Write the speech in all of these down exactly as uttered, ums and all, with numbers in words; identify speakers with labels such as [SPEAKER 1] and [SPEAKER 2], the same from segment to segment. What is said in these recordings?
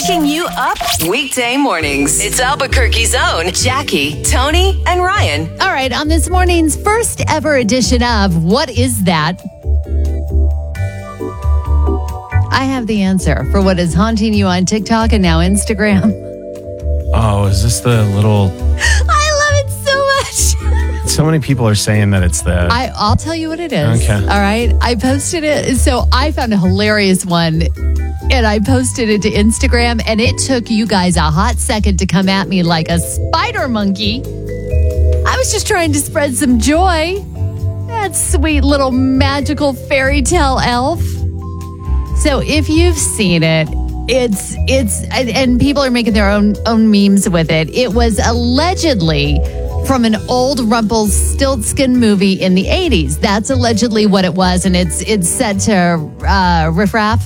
[SPEAKER 1] Waking you up weekday mornings. It's Albuquerque's own Jackie, Tony, and Ryan.
[SPEAKER 2] All right, on this morning's first ever edition of What Is That? I have the answer for what is haunting you on TikTok and now Instagram.
[SPEAKER 3] Oh, is this the little...
[SPEAKER 2] I love it so much.
[SPEAKER 3] So many people are saying that it's the...
[SPEAKER 2] I, I'll tell you what it is.
[SPEAKER 3] Okay.
[SPEAKER 2] All right. I posted it. So I found a hilarious one and I posted it to Instagram and it took you guys a hot second to come at me like a spider monkey. I was just trying to spread some joy. That sweet little magical fairy tale elf. So if you've seen it, it's, it's, and, and people are making their own, own memes with it. It was allegedly from an old Rumpelstiltskin movie in the eighties. That's allegedly what it was. And it's, it's set to, uh, Riff Raff.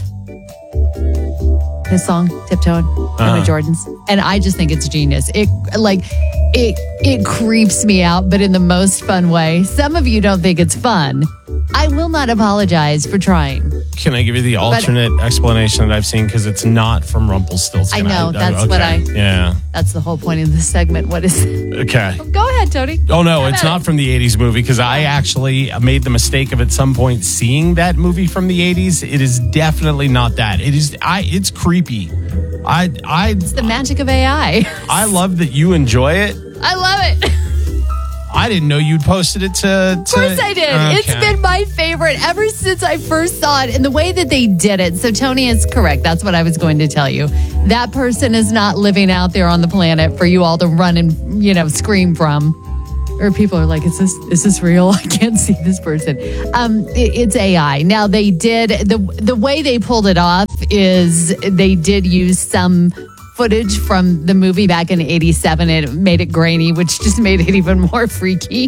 [SPEAKER 2] His song, Tiptoeing,
[SPEAKER 3] uh-huh.
[SPEAKER 2] Emma Jordan's. And I just think it's genius. It, like, it, it creeps me out, but in the most fun way. Some of you don't think it's fun. I will not apologize for trying.
[SPEAKER 3] Can I give you the alternate but, explanation that I've seen? Because it's not from Rumpelstiltskin.
[SPEAKER 2] I know. I, that's
[SPEAKER 3] okay.
[SPEAKER 2] what I...
[SPEAKER 3] Yeah.
[SPEAKER 2] That's the whole point of this segment. What is...
[SPEAKER 3] Okay.
[SPEAKER 2] Go ahead, Tony.
[SPEAKER 3] Oh, no.
[SPEAKER 2] Go
[SPEAKER 3] it's
[SPEAKER 2] ahead.
[SPEAKER 3] not from the eighties movie because I actually made the mistake of at some point seeing that movie from the eighties. It is definitely not that. It is... I. It's creepy. I... I
[SPEAKER 2] it's the magic of A I.
[SPEAKER 3] I love that you enjoy it.
[SPEAKER 2] I love it.
[SPEAKER 3] I didn't know you'd posted it to... to
[SPEAKER 2] of course I did.
[SPEAKER 3] Okay.
[SPEAKER 2] It's been my favorite ever since I first saw it. And the way that they did it. So Tony is correct. That's what I was going to tell you. That person is not living out there on the planet for you all to run and, you know, scream from. Or people are like, is this is this real? I can't see this person. Um, it, it's A I. Now they did... The, the way they pulled it off is they did use some... footage from the movie back in eighty-seven. It made it grainy, which just made it even more freaky.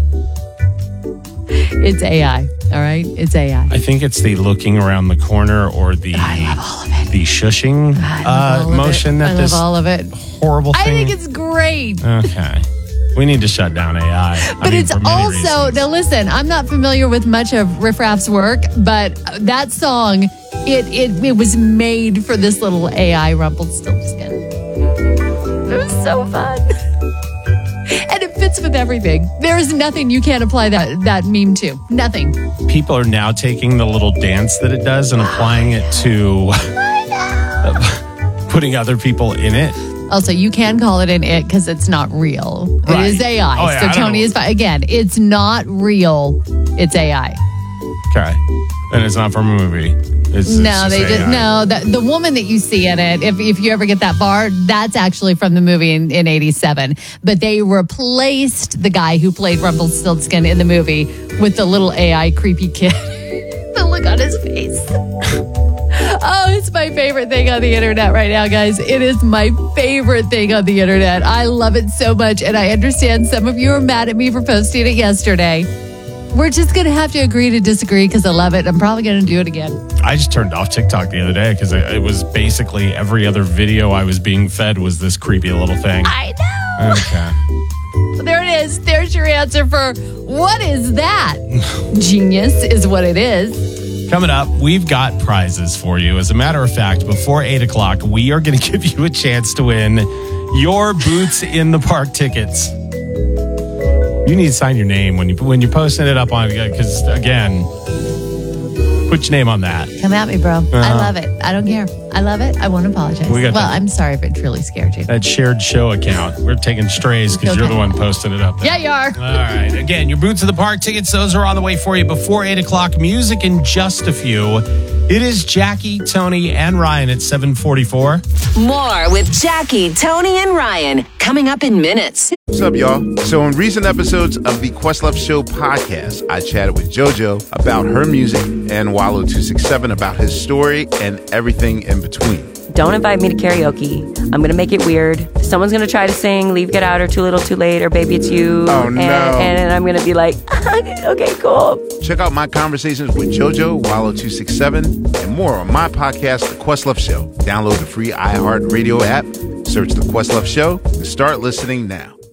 [SPEAKER 2] It's A I, all right? It's A I.
[SPEAKER 3] I think it's the looking around the corner or the
[SPEAKER 2] I love all of it.
[SPEAKER 3] the shushing uh, motion that
[SPEAKER 2] I
[SPEAKER 3] this
[SPEAKER 2] love all of it.
[SPEAKER 3] horrible thing.
[SPEAKER 2] I think it's great.
[SPEAKER 3] Okay. We need to shut down A I.
[SPEAKER 2] But
[SPEAKER 3] I mean,
[SPEAKER 2] it's
[SPEAKER 3] for many
[SPEAKER 2] also,
[SPEAKER 3] reasons.
[SPEAKER 2] now listen, I'm not familiar with much of Riff Raff's work, but that song, it, it, it was made for this little A I Rumpelstiltskin. It was so fun. And it fits with everything. There is nothing you can't apply that, that meme to. Nothing.
[SPEAKER 3] People are now taking the little dance that it does and applying it to putting other people in it.
[SPEAKER 2] Also, you can call it an it because it's not real.
[SPEAKER 3] Right.
[SPEAKER 2] It is A I.
[SPEAKER 3] Oh, yeah,
[SPEAKER 2] so
[SPEAKER 3] I
[SPEAKER 2] Tony
[SPEAKER 3] know.
[SPEAKER 2] is fine. Again, it's not real. It's A I.
[SPEAKER 3] Okay. And it's not from a movie. It's,
[SPEAKER 2] No,
[SPEAKER 3] it's just
[SPEAKER 2] they
[SPEAKER 3] A I.
[SPEAKER 2] did. No, the, the woman that you see in it, if, if you ever get that bar, that's actually from the movie in, in eighty-seven. But they replaced the guy who played Rumpelstiltskin in the movie with the little A I creepy kid. The look on his face. Oh, it's my favorite thing on the internet right now, guys. It is my favorite thing on the internet. I love it so much. And I understand some of you are mad at me for posting it yesterday. We're just going to have to agree to disagree because I love it. I'm probably going to do it again.
[SPEAKER 3] I just turned off TikTok the other day because it, it was basically every other video I was being fed was this creepy little thing.
[SPEAKER 2] I know.
[SPEAKER 3] Okay.
[SPEAKER 2] There it is. There's your answer for what is that? Genius is what it is.
[SPEAKER 3] Coming up, we've got prizes for you. As a matter of fact, before eight o'clock, we are going to give you a chance to win your Boots in the Park tickets. You need to sign your name when, you, when you're posting it up on, because again, put your name on that.
[SPEAKER 2] Come at me, bro.
[SPEAKER 3] Uh-huh.
[SPEAKER 2] I love it. I don't care. I love it. I won't apologize.
[SPEAKER 3] We got
[SPEAKER 2] well,
[SPEAKER 3] that.
[SPEAKER 2] I'm sorry if it truly scared you.
[SPEAKER 3] That shared show account. We're taking strays because
[SPEAKER 2] Okay.
[SPEAKER 3] you're the one posting it up there.
[SPEAKER 2] Yeah, you are.
[SPEAKER 3] All right. Again, your Boots in the Park tickets, those are on the way for you before eight o'clock. Music in just a few. It is Jackie, Tony, and Ryan at seven forty-four.
[SPEAKER 1] More with Jackie, Tony, and Ryan coming up in minutes.
[SPEAKER 4] What's up, y'all? So in recent episodes of the Questlove Show podcast, I chatted with JoJo about her music and Wallow two six seven about his story and everything in between.
[SPEAKER 5] Don't invite me to karaoke. I'm going to make it weird. Someone's going to try to sing Leave, Get Out, or Too Little, Too Late, or Baby, It's You.
[SPEAKER 4] Oh, no.
[SPEAKER 5] And, and I'm going to be like, okay, cool.
[SPEAKER 4] Check out my conversations with JoJo, Wallow two six seven, and more on my podcast, The Questlove Show. Download the free iHeartRadio app, search The Questlove Show, and start listening now.